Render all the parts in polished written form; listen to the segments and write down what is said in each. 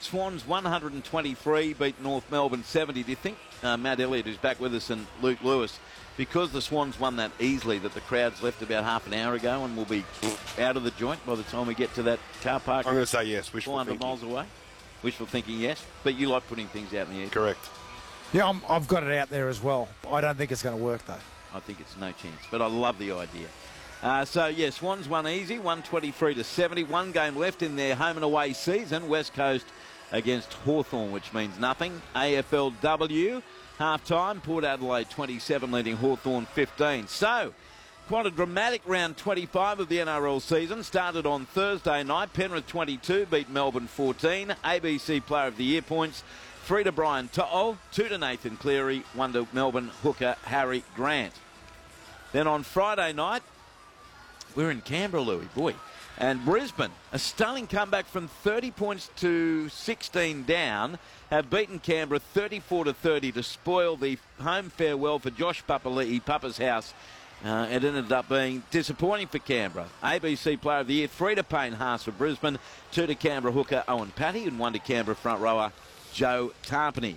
Swans 123 beat North Melbourne 70. Do you think Matt Elliott, who's back with us, and Luke Lewis, because the Swans won that easily, that the crowd's left about half an hour ago and will be out of the joint by the time we get to that car park? I'm going to say yes. 400 miles away. Wishful thinking, yes. But you like putting things out in the air. Correct. Yeah, I've got it out there as well. I don't think it's going to work, though. I think it's no chance, but I love the idea. Swans won easy, 123 to 70. One game left in their home and away season. West Coast against Hawthorn, which means nothing. AFLW, half-time, Port Adelaide 27, leading Hawthorn 15. So, quite a dramatic round 25 of the NRL season. Started on Thursday night. Penrith 22 beat Melbourne 14. ABC Player of the Year points. 3 to Brian To'o, 2 to Nathan Cleary, 1 to Melbourne hooker Harry Grant. Then on Friday night, we're in Canberra, Louis, boy. And Brisbane, a stunning comeback from 30 points to 16 down, have beaten Canberra 34 to 30 to spoil the home farewell for Josh Papali'i, Papa's house. It ended up being disappointing for Canberra. ABC Player of the Year, 3 to Payne Haas for Brisbane, 2 to Canberra hooker Owen Patty, and 1 to Canberra front rower Joe Tarpany.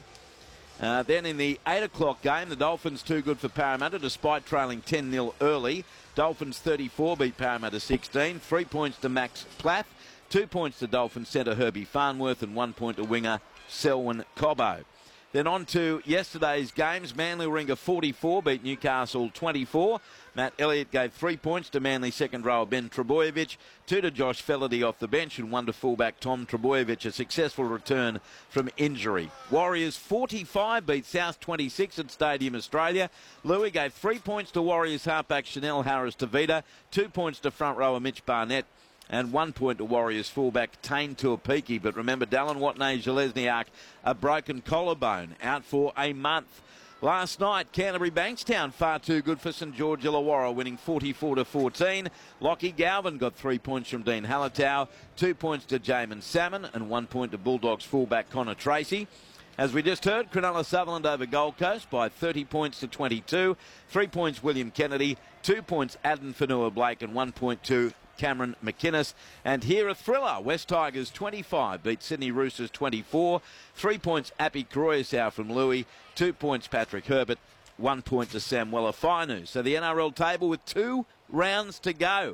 Then in the 8 o'clock game, the Dolphins too good for Parramatta despite trailing 10-0 early. Dolphins 34 beat Parramatta 16. 3 points to Max Plath. 2 points to Dolphins centre Herbie Farnworth and 1 point to winger Selwyn Cobbo. Then on to yesterday's games. Manly Warringah 44 beat Newcastle 24. Matt Elliott gave 3 points to Manly second rower Ben Trebojevic, 2 to Josh Felaherty off the bench and 1 to fullback Tom Trebojevic, a successful return from injury. Warriors 45 beat South 26 at Stadium Australia. Louis gave 3 points to Warriors halfback Chanel Harris-Tavita, 2 points to front rower Mitch Barnett, and 1 point to Warriors fullback Tane Tuapiki. But remember, Dallin Watney-Zalesniak, a broken collarbone, out for a month. Last night, Canterbury Bankstown far too good for St George Illawarra, winning 44 to 14. Lockie Galvin got 3 points from Dean Hallertau, 2 points to Jamin Salmon, and 1 point to Bulldogs fullback Connor Tracy. As we just heard, Cronulla Sutherland over Gold Coast by 30 points to 22. 3 points William Kennedy, 2 points Aden Fanua-Blake, and 1 point to Cameron McInnes. And here a thriller. West Tigers 25 beat Sydney Roosters 24. 3 points Appy Koroisau from Louis. 2 points Patrick Herbert. 1 point to Samuela Fainu. So the NRL table with 2 rounds to go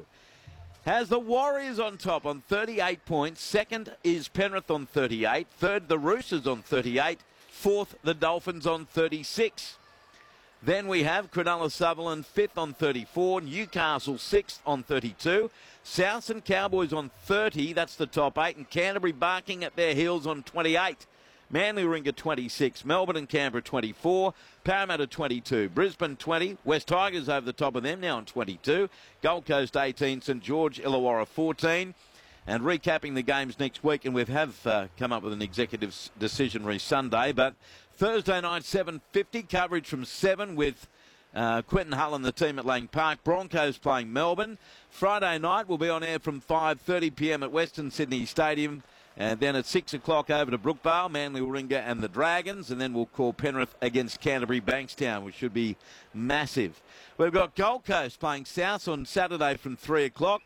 has the Warriors on top on 38 points. Second is Penrith on 38. Third, the Roosters on 38. Fourth, the Dolphins on 36. Then we have Cronulla Sutherland 5th on 34, Newcastle 6th on 32, Souths and Cowboys on 30, that's the top 8, and Canterbury barking at their heels on 28. Manly Warringah 26, Melbourne and Canberra 24, Parramatta 22, Brisbane 20, West Tigers over the top of them now on 22, Gold Coast 18, St George Illawarra 14. And recapping the games next week, and we have come up with an executive decision Sunday, but Thursday night 7:50 coverage from 7 with Quentin Hull and the team at Lang Park. Broncos playing Melbourne. Friday night we'll be on air from 5:30 p.m. at Western Sydney Stadium. And then at 6 o'clock over to Brookvale, Manly Warringah and the Dragons. And then we'll call Penrith against Canterbury Bankstown, which should be massive. We've got Gold Coast playing South on Saturday from 3 o'clock.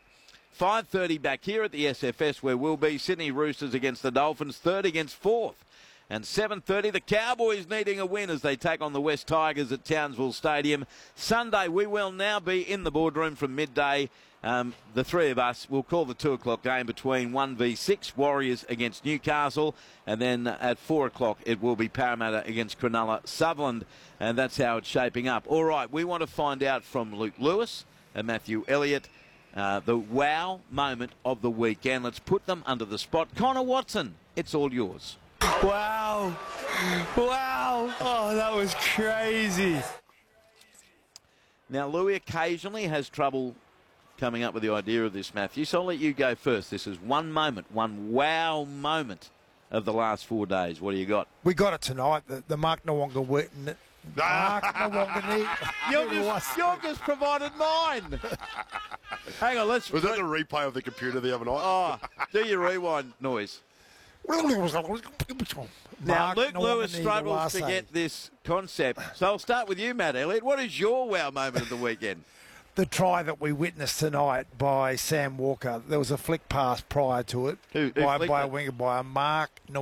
5:30 back here at the SFS where we'll be Sydney Roosters against the Dolphins, third against fourth. And 7:30, the Cowboys needing a win as they take on the West Tigers at Townsville Stadium. Sunday, we will now be in the boardroom from midday. The three of us will call the 2 o'clock game between 1v6, Warriors against Newcastle. And then at 4 o'clock, it will be Parramatta against Cronulla Sutherland. And that's how it's shaping up. All right, we want to find out from Luke Lewis and Matthew Elliott the wow moment of the weekend. Let's put them under the spot. Connor Watson, it's all yours. Wow. Wow. Oh, that was crazy. Now, Louis occasionally has trouble coming up with the idea of this, Matthew, so I'll let you go first. This is one moment, one wow moment of the last 4 days. What do you got? We got it tonight, the Mark Nawonga win. Mark Nawonga. You've just provided mine. Hang on, Was that the replay of the computer the other night? Oh, do your rewind noise. Now, Luke Lewis struggles to get this concept. So I'll start with you, Matt Elliott. What is your wow moment of the weekend? The try that we witnessed tonight by Sam Walker. There was a flick pass prior to it by a winger, by a Mark Nawonga.